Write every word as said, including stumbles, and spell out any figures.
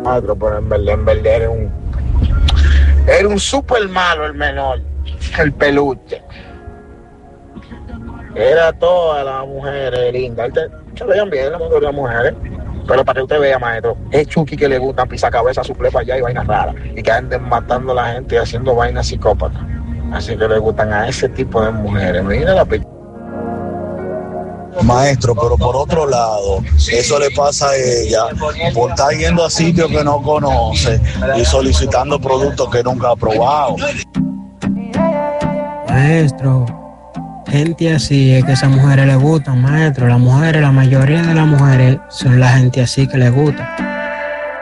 Maestro, pero en verdad, en verdad era un, era un súper malo el menor, el peluche. Era todas las mujeres lindas. Se veían bien la mayoría de las mujeres. Pero para que usted vea, maestro, es Chucky que le gustan pisar cabeza, suple para allá y vainas raras. Y que anden matando a la gente y haciendo vainas psicópatas. Así que le gustan a ese tipo de mujeres. Mira la película. Maestro, pero por otro lado, eso le pasa a ella por estar yendo a sitios que no conoce y solicitando productos que nunca ha probado. Maestro, gente así es que a esas mujeres les gustan, maestro. Las mujeres, la mayoría de las mujeres son la gente así que les gusta.